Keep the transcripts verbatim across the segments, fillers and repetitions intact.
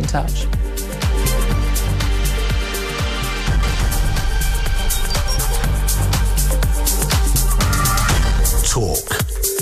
touch. Talk.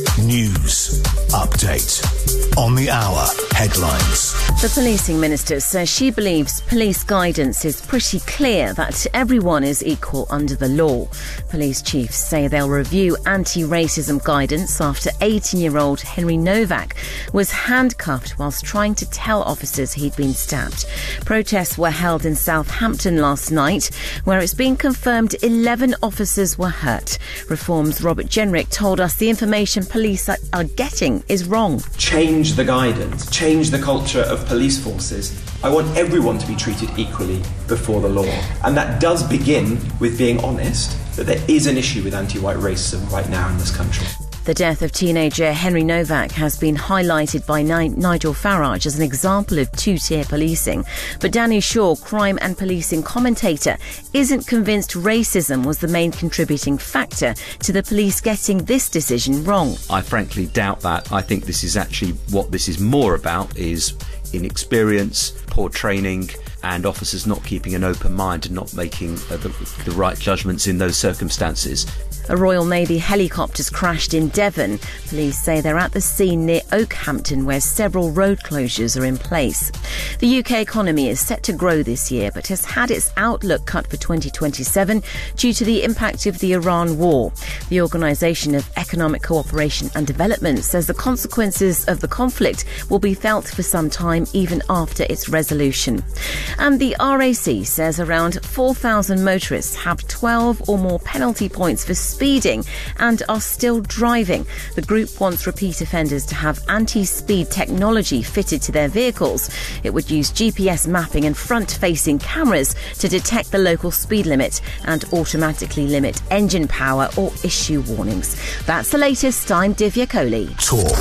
News. Update. On the hour. Headlines. The policing minister says she believes police guidance is pretty clear that everyone is equal under the law. Police chiefs say they'll review anti-racism guidance after eighteen-year-old Henry Novak was handcuffed whilst trying to tell officers he'd been stabbed. Protests were held in Southampton last night, where it's been confirmed eleven officers were hurt. Reform's Robert Jenrick told us the information police are, are getting is wrong. Change the guidance, change the culture of police forces. I want everyone to be treated equally before the law. And that does begin with being honest that there is an issue with anti-white racism right now in this country. The death of teenager Henry Novak has been highlighted by Ni- Nigel Farage as an example of two-tier policing. But Danny Shaw, crime and policing commentator, isn't convinced racism was the main contributing factor to the police getting this decision wrong. I frankly doubt that. I think this is actually what this is more about is inexperience, poor training, and officers not keeping an open mind and not making uh, the, the right judgments in those circumstances. A Royal Navy helicopter's crashed in Devon. Police say they're at the scene near Oakhampton, where several road closures are in place. The U K economy is set to grow this year, but has had its outlook cut for twenty twenty-seven due to the impact of the Iran war. The Organisation of Economic Cooperation and Development says the consequences of the conflict will be felt for some time, even after its resolution. And the R A C says around four thousand motorists have twelve or more penalty points for speeding and are still driving. The group wants repeat offenders to have anti-speed technology fitted to their vehicles. It would use G P S mapping and front-facing cameras to detect the local speed limit and automatically limit engine power or issue warnings. That's the latest. I'm Divya Kohli. Talk.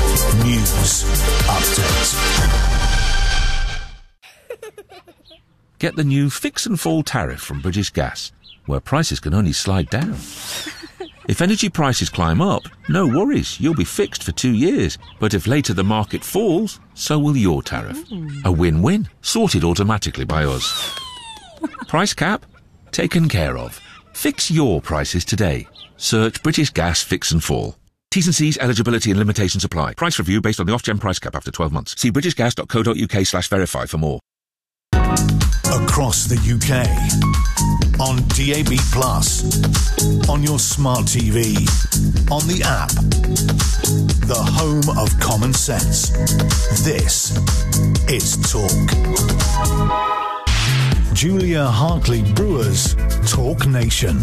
News. Update. Get the new Fix and Fall tariff from British Gas, where prices can only slide down. If energy prices climb up, no worries, you'll be fixed for two years. But if later the market falls, so will your tariff. A win-win, sorted automatically by us. Price cap? Taken care of. Fix your prices today. Search British Gas Fix and Fall. T's and C's, eligibility and limitations apply. Price review based on the Ofgem price cap after twelve months. See britishgas.co.uk slash verify for more. Across the U K, on D A B plus, on your smart T V, on the app, the home of common sense. This is Talk. Julia Hartley-Brewer's Talk Nation.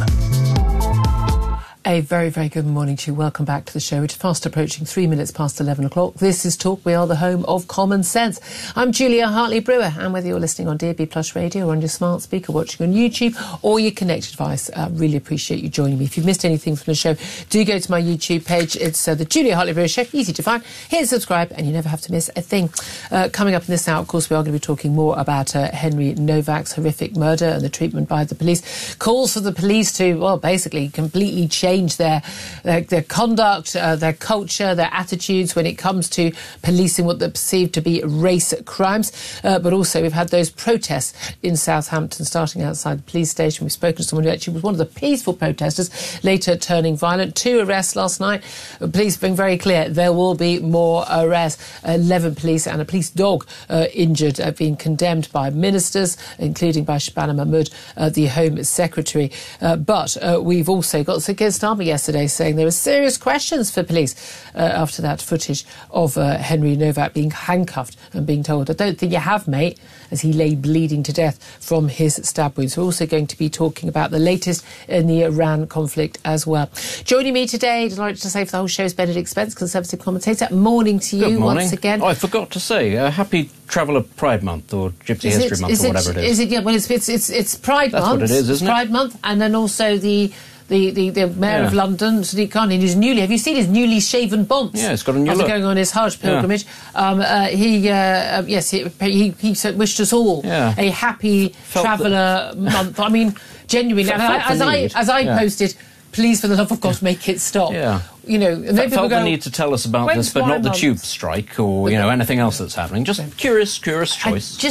A very, very good morning to you. Welcome back to the show. It's fast approaching three minutes past eleven o'clock. This is Talk. We are the home of common sense. I'm Julia Hartley-Brewer, and whether you're listening on D A B Plus Radio or on your smart speaker, watching on YouTube or your connected device, I uh, really appreciate you joining me. If you've missed anything from the show, do go to my YouTube page. It's uh, the Julia Hartley-Brewer Show. Easy to find. Hit subscribe and you never have to miss a thing. Uh, coming up in this hour, of course, we are going to be talking more about uh, Henry Novak's horrific murder and the treatment by the police. Calls for the police to, well, basically completely change change their their, their conduct, uh, their culture, their attitudes when it comes to policing what they're perceived to be race crimes. Uh, but also we've had those protests in Southampton starting outside the police station. We've spoken to someone who actually was one of the peaceful protesters, later turning violent. Two arrests last night. Police being very clear, there will be more arrests. eleven police and a police dog uh, injured have been condemned by ministers, including by Shabana Mahmood, uh, the Home Secretary. Uh, but uh, we've also got Sir Keir Starmer yesterday saying there were serious questions for police uh, after that footage of uh, Henry Novak being handcuffed and being told, I don't think you have, mate, as he lay bleeding to death from his stab wounds. We're also going to be talking about the latest in the Iran conflict as well. Joining me today, I'd like to say for the whole show, is Benedict Spence, Conservative commentator. Morning to you. Good morning. Once again. Oh, I forgot to say, uh, happy Traveller Pride Month or Gypsy is History it, Month is or it, whatever it is. Is it? Yeah, well, it's it's it's, it's Pride That's Month. That's what it is, isn't it's it? Pride Month, and then also the the, the, the Mayor yeah. of London, Sadiq Khan, in his newly, have you seen his newly shaven bonds? Yeah, it's got a new After look. going on his Hajj pilgrimage. Yeah. Um, uh, he, uh, yes, he, he, he wished us all yeah. a happy Felt Traveller Month. I mean, genuinely, Felt, and I, as, I, as I yeah. posted, please, for the love of God, make it stop. Yeah. You know, and F- felt go, the need to tell us about this, but not the tube strike or, you know, anything else that's happening. Just curious, curious choice.